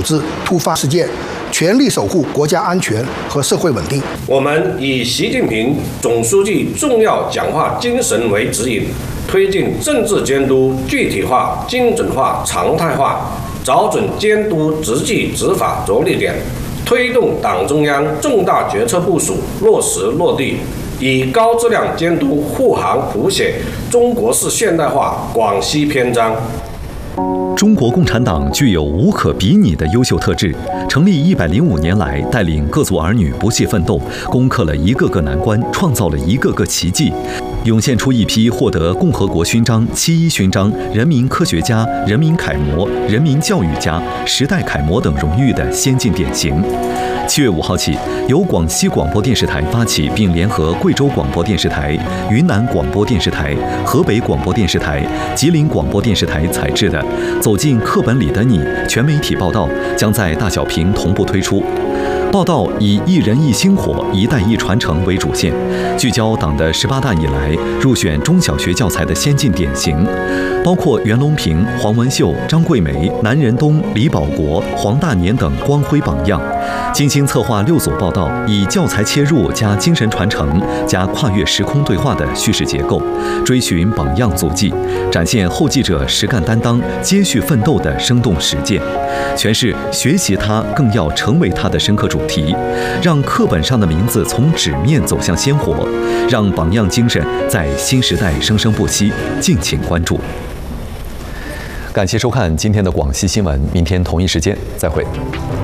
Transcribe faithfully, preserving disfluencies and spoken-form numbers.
治突发事件，全力守护国家安全和社会稳定。 我们以习近平总书记重要讲话精神为指引，推进政治监督具体化、精准化、常态化，找准监督执纪执法着力点，推动党中央重大决策部署落实落地，以高质量监督护航谱写中国式现代化广西篇章。 中国共产党具有无可比拟的优秀特质，成立一百零五年来，带领各族儿女不懈奋斗，攻克了一个个难关，创造了一个个奇迹，涌现出一批获得共和国勋章、七一勋章、人民科学家、人民楷模、人民教育家、时代楷模等荣誉的先进典型。七月五号起，由广西广播电视台发起，并联合贵州广播电视台、云南广播电视台、河北广播电视台、吉林广播电视台采制的《走进课本里的你》全媒体报道将在大小屏同步推出。报道以一人一星火、一代一传承为主线，聚焦党的十八大以来入选中小学教材的先进典型，包括袁隆平、黄文秀、张桂梅、南仁东、李保国、黄大年等光辉榜样。精心策划六组报道，以教材切入加精神传承加跨越时空对话的叙事结构，追寻榜样足迹，展现后继者实干担当、接续奋斗的生动实践，诠释学习它更要成为它的深刻主题，让课本上的名字从纸面走向鲜活，让榜样精神在新时代生生不息。敬请关注。感谢收看今天的广西新闻，明天同一时间再会。